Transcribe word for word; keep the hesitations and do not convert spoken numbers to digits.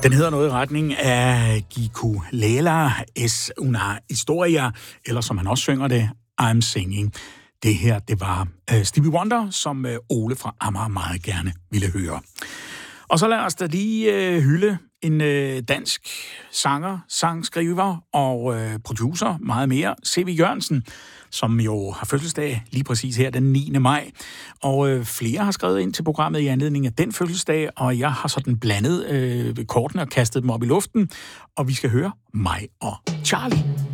Den hedder noget i retning af Gikulela es una historia, eller som han også synger det, I'm singing. Det her, det var uh, Stevie Wonder, som uh, Ole fra Amager meget gerne ville høre. Og så lad os da lige uh, hylde en uh, dansk sanger, sangskriver og uh, producer, meget mere, C V Jørgensen, som jo har fødselsdag lige præcis her den niende maj. Og øh, flere har skrevet ind til programmet i anledning af den fødselsdag, og jeg har sådan blandet øh, kortene og kastet dem op i luften, og vi skal høre mig og Charlie.